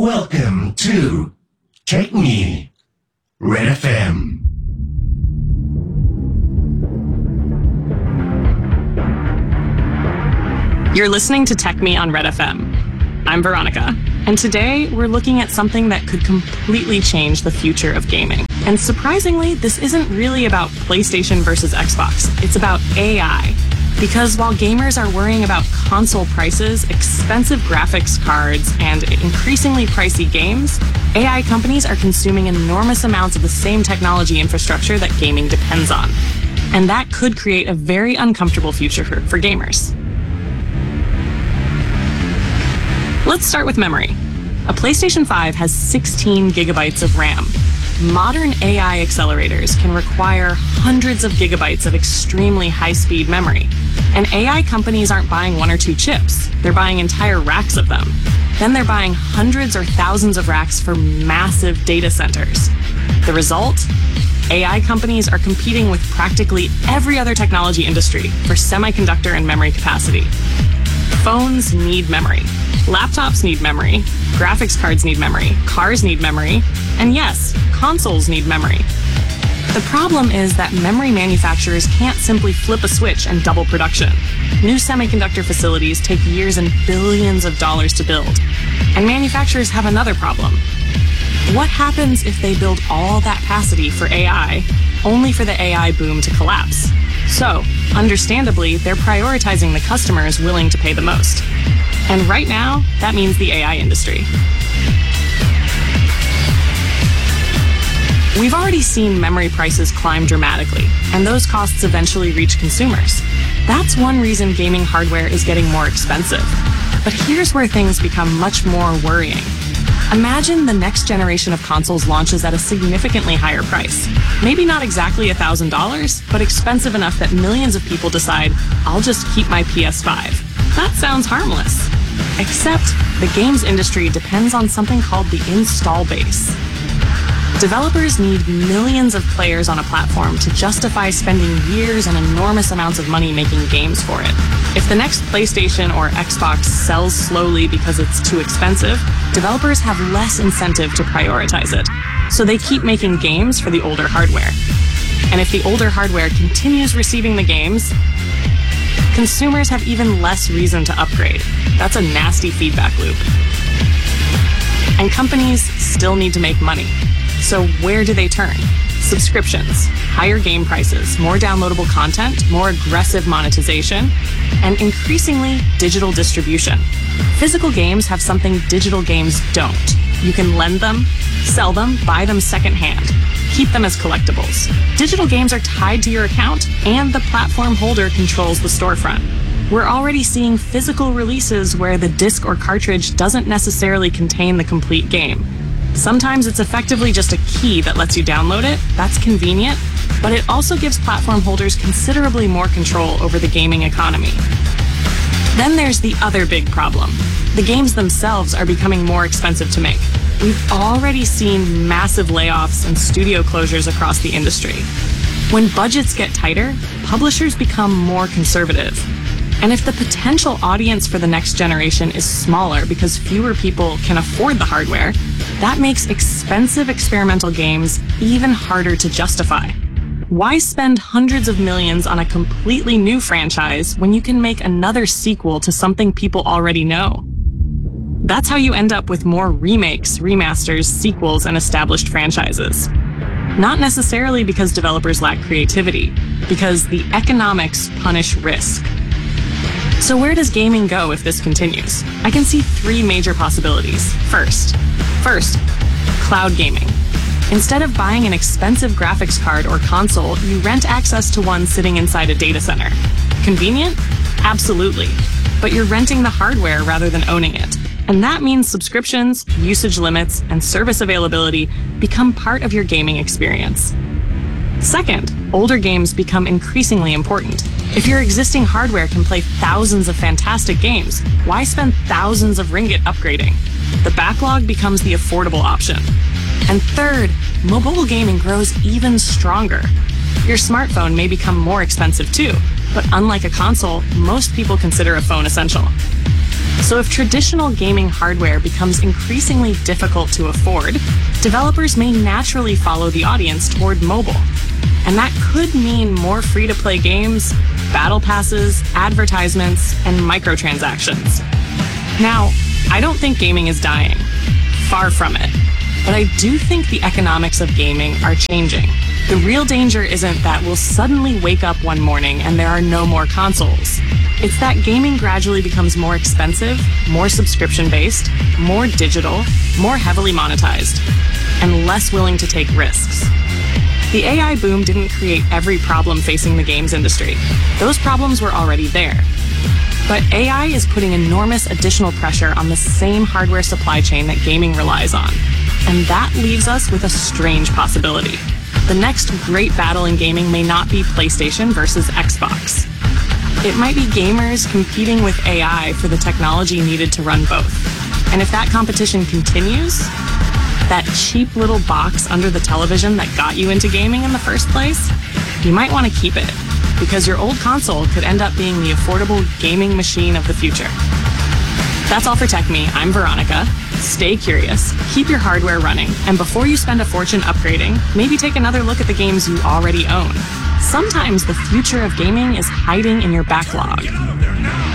Welcome to Take Me, Red FM. You're listening to Tech Me on Red FM. I'm Veronica, and today we're looking at something that could completely change the future of gaming. And surprisingly, this isn't really about PlayStation versus Xbox. It's about AI. Because while gamers are worrying about console prices, expensive graphics cards, and increasingly pricey games, AI companies are consuming enormous amounts of the same technology infrastructure that gaming depends on. And that could create a very uncomfortable future for gamers. Let's start with memory. A PlayStation 5 has 16 gigabytes of RAM. Modern AI accelerators can require hundreds of gigabytes of extremely high-speed memory. And AI companies aren't buying one or two chips. They're buying entire racks of them. Then they're buying hundreds or thousands of racks for massive data centers. The result? AI companies are competing with practically every other technology industry for semiconductor and memory capacity. Phones need memory. Laptops need memory. Graphics cards need memory. Cars need memory. And yes, consoles need memory. The problem is that memory manufacturers can't simply flip a switch and double production. New semiconductor facilities take years and billions of dollars to build. And manufacturers have another problem. What happens if they build all that capacity for AI, only for the AI boom to collapse? So, understandably, they're prioritizing the customers willing to pay the most. And right now, that means the AI industry. We've already seen memory prices climb dramatically, and those costs eventually reach consumers. That's one reason gaming hardware is getting more expensive. But here's where things become much more worrying. Imagine the next generation of consoles launches at a significantly higher price. Maybe not exactly $1,000, but expensive enough that millions of people decide, I'll just keep my PS5. That sounds harmless. Except the games industry depends on something called the install base. Developers need millions of players on a platform to justify spending years and enormous amounts of money making games for it. If the next PlayStation or Xbox sells slowly because it's too expensive, developers have less incentive to prioritize it. So they keep making games for the older hardware. And if the older hardware continues receiving the games, consumers have even less reason to upgrade. That's a nasty feedback loop. And companies still need to make money. So where do they turn? Subscriptions, higher game prices, more downloadable content, more aggressive monetization, and increasingly digital distribution. Physical games have something digital games don't. You can lend them, sell them, buy them secondhand, keep them as collectibles. Digital games are tied to your account, and the platform holder controls the storefront. We're already seeing physical releases where the disc or cartridge doesn't necessarily contain the complete game. Sometimes it's effectively just a key that lets you download it. That's convenient, but it also gives platform holders considerably more control over the gaming economy. Then there's the other big problem. The games themselves are becoming more expensive to make. We've already seen massive layoffs and studio closures across the industry. When budgets get tighter, publishers become more conservative. And if the potential audience for the next generation is smaller because fewer people can afford the hardware, that makes expensive experimental games even harder to justify. Why spend hundreds of millions on a completely new franchise when you can make another sequel to something people already know? That's how you end up with more remakes, remasters, sequels, and established franchises. Not necessarily because developers lack creativity, because the economics punish risk. So where does gaming go if this continues? I can see three major possibilities. First, cloud gaming. Instead of buying an expensive graphics card or console, you rent access to one sitting inside a data center. Convenient? Absolutely. But you're renting the hardware rather than owning it. And that means subscriptions, usage limits, and service availability become part of your gaming experience. Second, older games become increasingly important. If your existing hardware can play thousands of fantastic games, why spend thousands of ringgit upgrading? The backlog becomes the affordable option. And third, mobile gaming grows even stronger. Your smartphone may become more expensive too, but unlike a console, most people consider a phone essential. So if traditional gaming hardware becomes increasingly difficult to afford, developers may naturally follow the audience toward mobile. And that could mean more free-to-play games, battle passes, advertisements, and microtransactions. Now, I don't think gaming is dying. Far from it. But I do think the economics of gaming are changing. The real danger isn't that we'll suddenly wake up one morning and there are no more consoles. It's that gaming gradually becomes more expensive, more subscription-based, more digital, more heavily monetized, and less willing to take risks. The AI boom didn't create every problem facing the games industry. Those problems were already there. But AI is putting enormous additional pressure on the same hardware supply chain that gaming relies on. And that leaves us with a strange possibility. The next great battle in gaming may not be PlayStation versus Xbox. It might be gamers competing with AI for the technology needed to run both. And if that competition continues, that cheap little box under the television that got you into gaming in the first place, you might want to keep it, because your old console could end up being the affordable gaming machine of the future. That's all for TechMe. I'm Veronica. Stay curious, keep your hardware running, and before you spend a fortune upgrading, maybe take another look at the games you already own. Sometimes the future of gaming is hiding in your backlog.